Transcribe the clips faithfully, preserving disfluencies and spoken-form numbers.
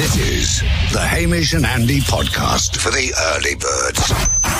This is the Hamish and Andy podcast for the early birds.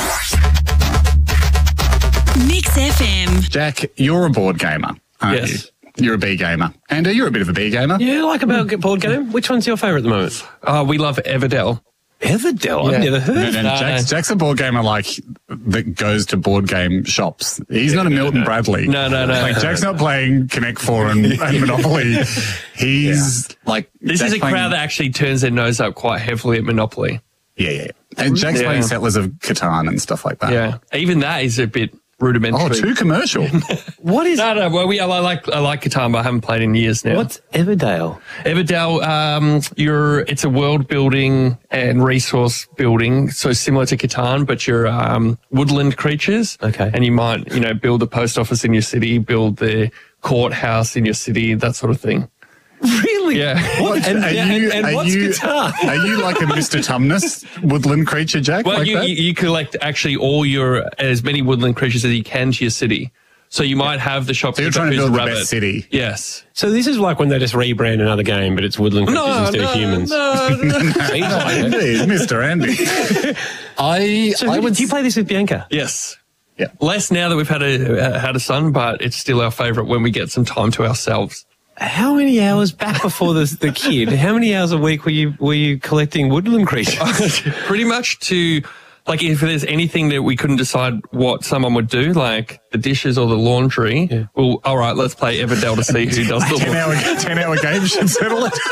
Mix F M. Jack, you're a board gamer, aren't Yes. you? You're a B gamer. Andy, you're a bit of a B gamer. Yeah, I like a board game. Which one's your favourite at the moment? Uh, we love Everdell. Everdell? Yeah. I've never heard No, of no, that. Jack's, Jack's a board gamer like that goes to board game shops. He's not a Milton Bradley. No, no, no. Like Jack's not playing Connect Four and, and Monopoly. He's like This Jack's is a playing- crowd that actually turns their nose up quite heavily at Monopoly. Yeah, yeah. yeah. And Jack's Yeah. playing Settlers of Catan and stuff like that. Yeah. Even that is a bit rudimentary. Oh, too commercial. What is... No, no, well, we, I like I like Catan, but I haven't played in years now. What's Everdale? Everdell, um, you're, it's a world building and resource building, so similar to Catan, but you're um, woodland creatures. Okay. And you might, you know, build the post office in your city, build the courthouse in your city, that sort of thing. Really? Yeah. What? And, Are and, you- and are what's you- guitar? Are you like a Mister Tumnus woodland creature, Jack? Well, like you, that? you you collect actually all your, as many woodland creatures as you can to your city. So you might have the shop. So you're trying to build the best city. Yes. So this is like when they just rebrand another game, but it's woodland creatures No, instead no, of humans. no, no. He's like it. Indeed, Mister Andy. I, So I who- would do you play this with Bianca? Yes. Yeah. Less now that we've had a uh, had a son, but it's still our favourite when we get some time to ourselves. How many hours back before the, the kid? How many hours a week were you were you collecting woodland creatures? Pretty much to, like, if there's anything that we couldn't decide what someone would do, like the dishes or the laundry, Yeah. well, all right, let's play Everdell to see who does the ten hour, laundry. ten hour game should settle it.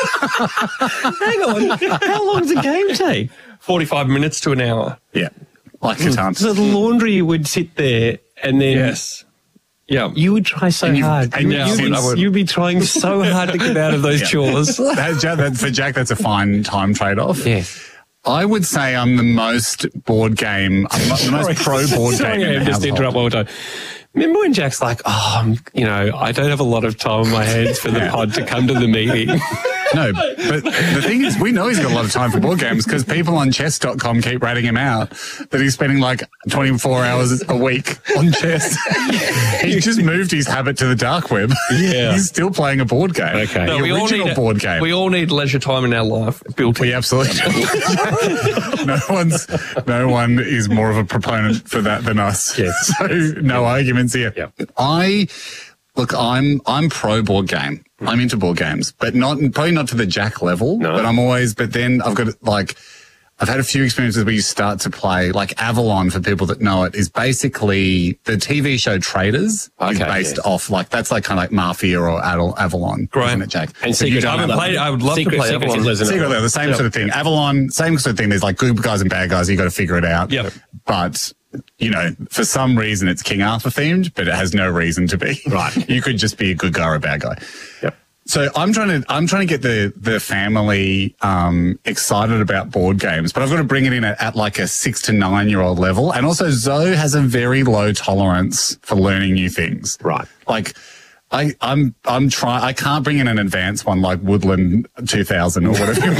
Hang on. How long does a game take? forty-five minutes to an hour. Yeah, like Catan. So the laundry would sit there and then Yes. Yeah. you would try so And you- hard. and You- you- you'd, I would. be, you'd be trying so hard to get out of those Yeah. chores. That, Jack, that, for Jack, that's a fine time trade-off. Yes. I would say I'm the most board game, I'm the most pro board Sorry, game in I'm the just household. interrupt one more time. Remember when Jack's like, oh, I'm, you know, I don't have a lot of time on my hands for the Yeah. pod to come to the meeting. No, but the thing is, we know he's got a lot of time for board games because people on chess dot com keep rating him out that he's spending like twenty-four hours a week on chess. He's just moved his habit to the dark web. Yeah. He's still playing a board game. Okay. The No, we all original need a- board game. We all need leisure time in our life built in. We absolutely do. no one's, no one is more of a proponent for that than us. Yes. So no arguments here. Yep. I look, I'm I'm pro board game. I'm into board games, but not probably not to the Jack level. No. But I'm always. But then I've got like. I've had a few experiences where you start to play, like Avalon, for people that know it, is basically the T V show Traders is Okay, based yes. off, like, that's like kind of like Mafia or Adel- Avalon, Great. isn't it, Jack? And If you Secret don't I haven't know- played it. I would love Secret, to play Secret Avalon. Hitler's in it. Secret Lair, the same sort of thing. Avalon, same sort of thing. There's like good guys and bad guys. You got to figure it out. Yep. But, you know, for some reason it's King Arthur themed, but it has no reason to be. Right. You could just be a good guy or a bad guy. Yep. So I'm trying to I'm trying to get the the family um, excited about board games, but I've got to bring it in at, at like a six to nine year old level. And also Zoe has a very low tolerance for learning new things. Right. Like I I'm I'm trying I can't bring in an advanced one like Woodland two thousand or whatever.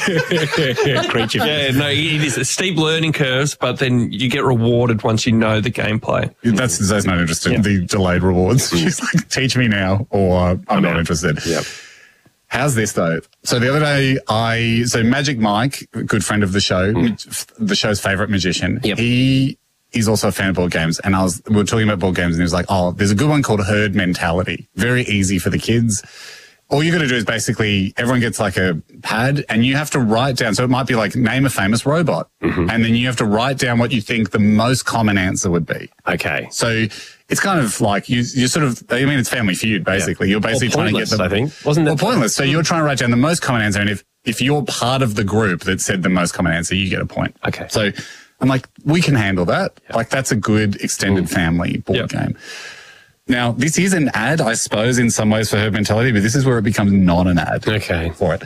Creature. Yeah, no, it is a steep learning curves, but then you get rewarded once you know the gameplay. That's Zoe's not interested. Yeah. The delayed rewards. She's like, teach me now, or I'm, not out. interested. Yep. How's this though? So the other day, I so Magic Mike, a good friend of the show, the show's favorite magician. Yep. He is also a fan of board games, and I was we were talking about board games, and he was like, "Oh, there's a good one called Herd Mentality. Very easy for the kids. All you got to do is basically everyone gets like a pad, and you have to write down. So it might be like name a famous robot, and then you have to write down what you think the most common answer would be. Okay. So it's kind of like you, you sort of, I mean, it's Family Feud, basically. You're basically Or trying to get pointless, the, I think. Wasn't well, that- pointless. So you're trying to write down the most common answer. And if, if you're part of the group that said the most common answer, you get a point. Okay. So I'm like, we can handle that. Like that's a good extended family board Yep. game. Now, this is an ad, I suppose, in some ways for Herd Mentality, but this is where it becomes not an ad Okay. for it.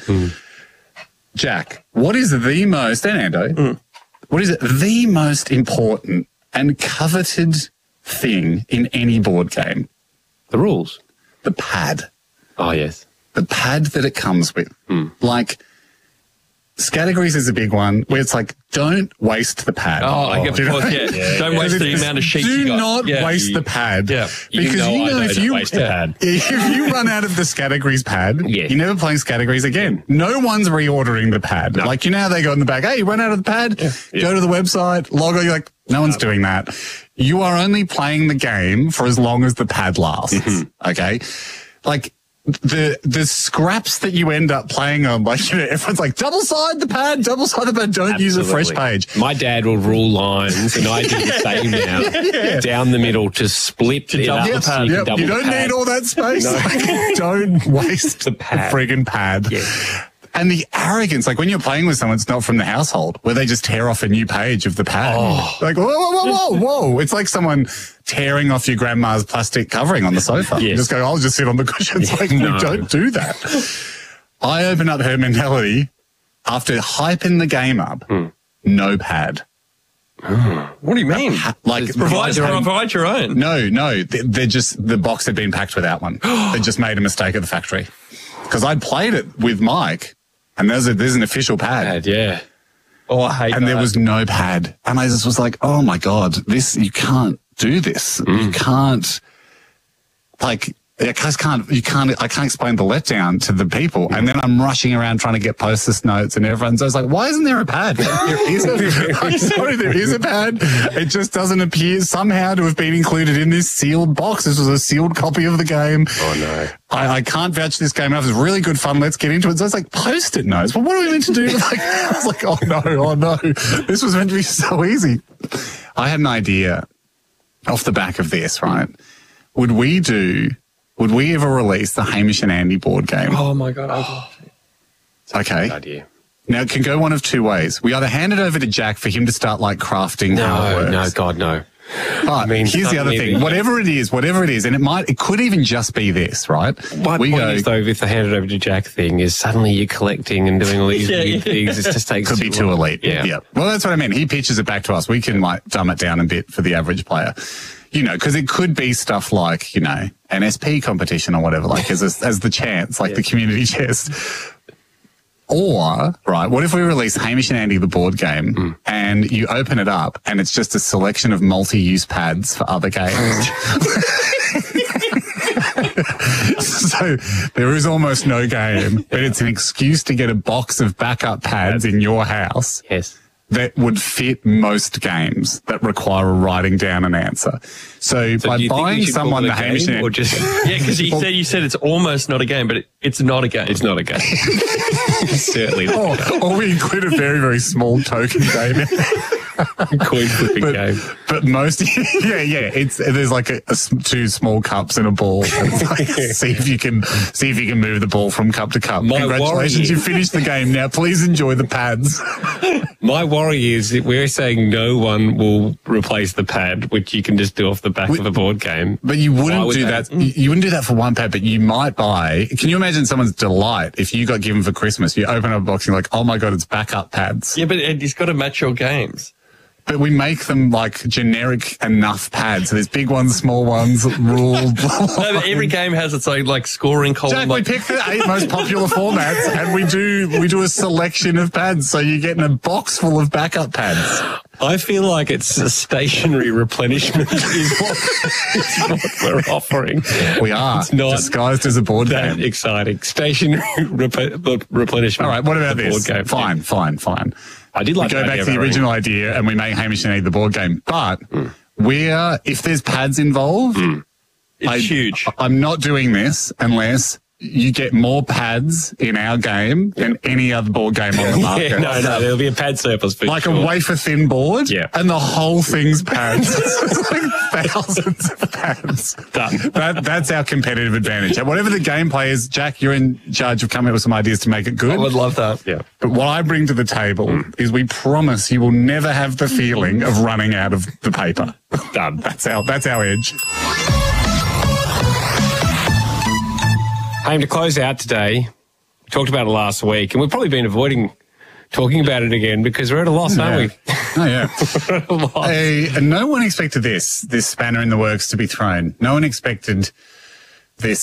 Jack, what is the most, and Ando, what is the most important and coveted thing in any board game? The rules. The pad. Oh, yes. The pad that it comes with. Like, categories is a big one where it's like, don't waste the pad. Oh, I get Do you know? course, yeah. Yeah, Don't yeah. waste the amount of sheets Do you got. not yeah. waste the pad. Yeah. You Because know you I know, don't if you waste the pad. if you run out of the categories pad, Yeah. you're never playing categories again. No one's reordering the pad. Like, you know how they go in the back, hey, you run out of the pad, Yeah. go to the website, log on, you're like, no one's doing that. You are only playing the game for as long as the pad lasts. Mm-hmm. Okay? Like, the the scraps that you end up playing on, like, you know, everyone's like, double side the pad, double side the pad, don't use a fresh Absolutely. page. My dad will rule lines, and I do the same now. Down the middle to split it double up the so pad. you can Yep, double you the don't pad. need all that space. Like, don't waste the, pad. friggin' pad. Yeah. And the arrogance, like when you're playing with someone that's not from the household, where they just tear off a new page of the pad. Oh. Like, whoa, whoa, whoa, whoa, whoa. It's like someone tearing off your grandma's plastic covering on the sofa. You Yes. just go, I'll just sit on the cushions. Like, No. we don't do that. I open up her mentality after hyping the game up. Hmm. No pad. What do you mean? Like, Provide, the guys had- provide your own. No, no, they- they're just, the box had been packed without one. They just made a mistake at the factory. Because I'd played it with Mike, and there's, a, there's an official pad, Pad, yeah. Oh, I hate and there that. was no pad. And I just was like, oh my God, this, you can't do this. You can't, like, I just can't, you can't, I can't explain the letdown to the people. And then I'm rushing around trying to get post-it notes and everyone's always like, why isn't there a pad? There is a, I'm sorry, there is a pad. It just doesn't appear somehow to have been included in this sealed box. This was a sealed copy of the game. Oh, no. I, I can't vouch this game enough. It's really good fun. Let's get into it. So it's like post-it notes. But what are we meant to do? Like, I was like, oh no, oh no. This was meant to be so easy. I had an idea off the back of this, right? Would we do, would we ever release the Hamish and Andy board game? Oh my God. I'd love to. Okay. Good idea. Now it can go one of two ways. We either hand it over to Jack for him to start like crafting how it No, works. no, God, no. But mean, here's the other suddenly thing. the- Whatever it is, whatever it is, and it might, it could even just be this, right? My we point go, is, though, with the hand it over to Jack thing, is suddenly you're collecting and doing all these Yeah, weird yeah. things. It just takes could be too long. elite. Yeah. Well, that's what I mean. He pitches it back to us. We can like dumb it down a bit for the average player. You know, because it could be stuff like, you know, an S P competition or whatever, like as a, as the chance, like the community chest. Or, right, what if we release Hamish and Andy, the board game, Mm. and you open it up and it's just a selection of multi-use pads for other games? So there is almost no game, but it's an excuse to get a box of backup pads in your house Yes. that would fit most games that require writing down an answer. So, So by do you think we buying should call someone it the a Hamish game and or just Yeah, because you said you said it's almost not a game, but it, it's not a game. it's not a game. Certainly not. or, or we include a very, very small token game. Coin flipping But, game. but most, yeah, yeah, it's there's like a, a s- two small cups and a ball. It's like, see if you can see if you can move the ball from cup to cup. My Congratulations, worry- you finished the game. Now, please enjoy the pads. My worry is that we're saying no one will replace the pad, which you can just do off the back We- of a board game. But you Why wouldn't would do that- that. You you wouldn't do that for one pad, but you might buy. Can you imagine someone's delight if you got given for Christmas? You open up a box and you're like, oh my God, it's backup pads. Yeah, but it, it's got to match your games. But we make them like generic enough pads. So there's big ones, small ones, ruled. No, but every game has its own like scoring column. Jack, we like, pick the eight most popular formats and we do we do a selection of pads. So you're getting a box full of backup pads. I feel like it's a stationary replenishment is what, is what we're offering. We are It's not disguised as a board that game. exciting. Stationary rep- replenishment. All right, what about The this? board game. Fine, fine, fine. I did We like go the back idea to the of having- original idea and we make Hamish and Andy the board game. But we're, if there's pads involved, it's I- huge. I'm not doing this unless you get more pads in our game than any other board game on the market. Yeah, no, no, there'll be a pad surplus for Like sure. a wafer thin board, Yeah. and the whole thing's pads. It's like thousands of pads. Done. That, that's our competitive advantage. And whatever the gameplay is, Jack, you're in charge of coming up with some ideas to make it good. I would love that. Yeah. But what I bring to the table Mm. is we promise you will never have the feeling of running out of the paper. Done. That's our that's our edge. Aim to close out today. We talked about it last week, and we've probably been avoiding talking about it again because we're at a loss, aren't we? Oh yeah. We're at a loss. Hey, no one expected this this spanner in the works to be thrown. No one expected this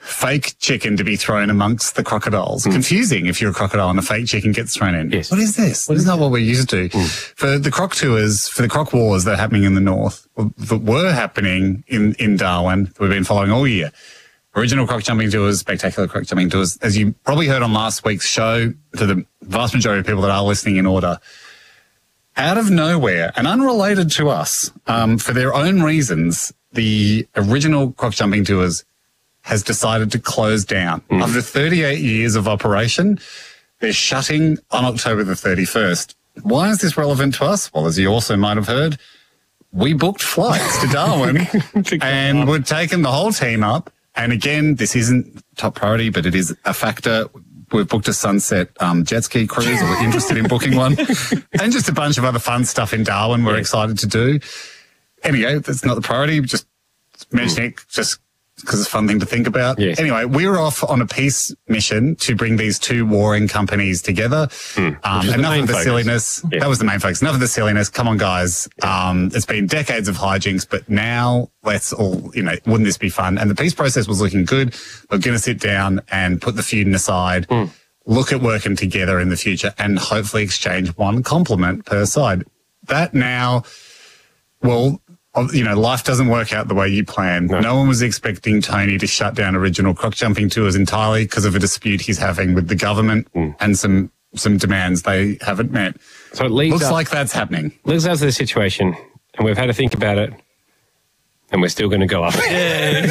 fake chicken to be thrown amongst the crocodiles. Mm. Confusing if you're a crocodile and a fake chicken gets thrown in. Yes. What is this? What is not what we're used to. Mm. For the croc tours, for the croc wars that are happening in the north, that were happening in, in Darwin, that we've been following all year. Original croc jumping tours, spectacular croc jumping tours. As you probably heard on last week's show, to the vast majority of people that are listening in order, out of nowhere and unrelated to us, um, for their own reasons, the original croc jumping tours has decided to close down. Mm. After thirty-eight years of operation, they're shutting on October the thirty-first. Why is this relevant to us? Well, as you also might have heard, we booked flights to Darwin and we're taking the whole team up. And again, this isn't top priority, but it is a factor. We've booked a sunset um, jet ski cruise, or we're interested in booking one, and just a bunch of other fun stuff in Darwin we're yeah. excited to do. Anyway, that's not the priority. Just mentioning it just because it's a fun thing to think about. Yes. Anyway, we were off on a peace mission to bring these two warring companies together. Mm. Um, enough of the focus. silliness. Yeah. That was the main focus. Enough of the silliness. Come on, guys. Yeah. Um, it's been decades of hijinks, but now let's all, you know, wouldn't this be fun? And the peace process was looking good. We're going to sit down and put the feuding aside, mm. look at working together in the future, and hopefully exchange one compliment per side. That now, well, you know, life doesn't work out the way you plan. No. no one was expecting Tony to shut down original croc jumping tours entirely because of a dispute he's having with the government mm. and some some demands they haven't met. So it leads looks up, like that's happening. Leads us to the situation, and we've had to think about it, and we're still going to go up. Yeah.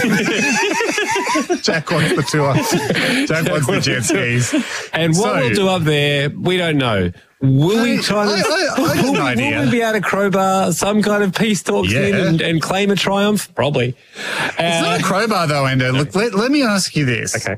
Jack wants the tour. Jack wants the jet skis. And what so, we'll do up there, we don't know. Will we try to, I, I, I will, no we, will we be able to crowbar some kind of peace talks yeah. in and, and claim a triumph? Probably. It's uh, not a crowbar though, Endo. Look, let, let me ask you this. Okay.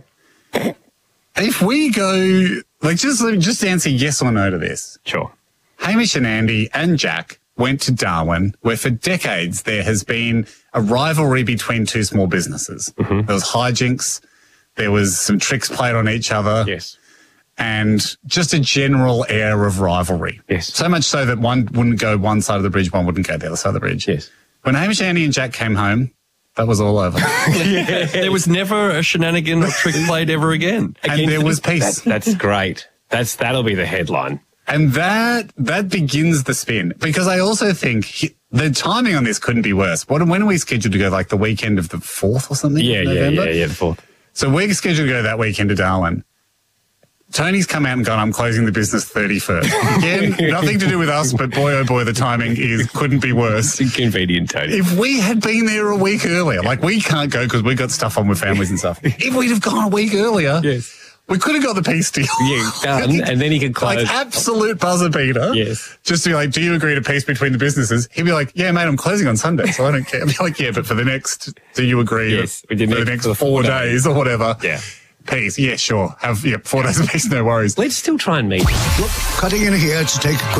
If we go, like, just, just answer yes or no to this. Sure. Hamish and Andy and Jack went to Darwin, where for decades there has been a rivalry between two small businesses. Mm-hmm. There was hijinks. There was some tricks played on each other. Yes. And just a general air of rivalry. Yes. So much so that one wouldn't go one side of the bridge, one wouldn't go the other side of the bridge. Yes. When Hamish, Andy and Jack came home, that was all over. Yeah. There was never a shenanigan or trick played ever again. And again, there was peace. That, that's great. That's That'll be the headline. And that that begins the spin. Because I also think he, the timing on this couldn't be worse. What, when are we scheduled to go? Like the weekend of the fourth or something? Yeah, yeah, yeah, yeah, the fourth. So we're scheduled to go that weekend to Darwin. Tony's come out and gone, I'm closing the business thirty-first. Again, nothing to do with us, but boy, oh boy, the timing is couldn't be worse. Inconvenient, Tony. If we had been there a week earlier, like we can't go because we got stuff on with families and stuff. If we'd have gone a week earlier, yes. we could have got the peace deal. Yeah, done, and then he could close. Like absolute buzzer beater. Yes. Just to be like, do you agree to peace between the businesses? He'd be like, yeah, mate, I'm closing on Sunday, so I don't care. I'd be like, yeah, but for the next, do you agree? Yes. For the next four, four days, days or whatever. Yeah. Peace. Yeah, sure. Have yeah, four days of peace, no worries. Let's still try and meet. Look, cutting in here to take a quick